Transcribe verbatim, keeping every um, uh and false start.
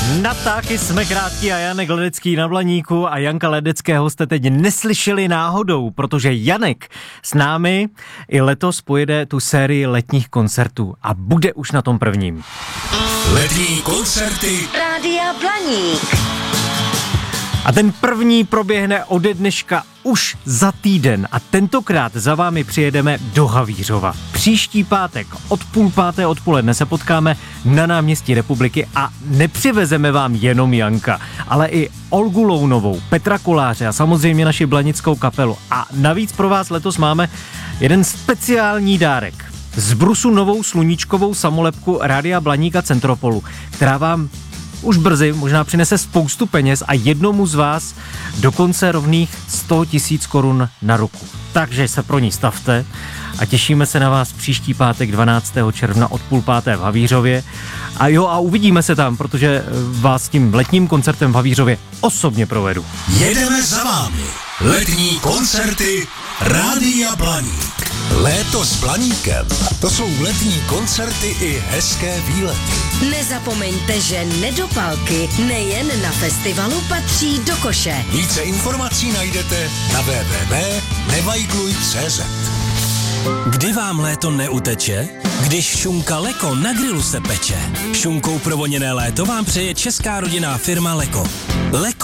Natáky jsme krátký a Janek Ledecký na Blaníku a Janka Ledeckého jste teď neslyšeli náhodou, protože Janek s námi i letos pojede tu sérii letních koncertů a bude už na tom prvním. Letní koncerty Rádia Blaník. A ten první proběhne ode dneška už za týden a tentokrát za vámi přijedeme do Havířova. Příští pátek od půl páté odpoledne se potkáme na náměstí Republiky a nepřivezeme vám jenom Janka, ale i Olgu Lounovou, Petra Koláře a samozřejmě naši blanickou kapelu. A navíc pro vás letos máme jeden speciální dárek. Z brusu novou sluníčkovou samolepku Rádia Blaníka Centropolu, která vám už brzy možná přinese spoustu peněz a jednomu z vás dokonce rovných sto tisíc korun na ruku. Takže se pro ní stavte a těšíme se na vás příští pátek dvanáctého června od půl páté v Havířově. A jo, a uvidíme se tam, protože vás tím letním koncertem v Havířově osobně provedu. jedeme za vámi. Letní koncerty Rádia Blaník. Léto s Blaníkem. To jsou letní koncerty i hezké výlety. Nezapomeňte, že nedopalky nejen na festivalu patří do koše. Více informací najdete na w w w tečka nevajgluj tečka cé zet. Kdy vám léto neuteče? Když šunka Leko na grilu se peče. Šunkou provoněné léto vám přeje česká rodinná firma Leko. Leko.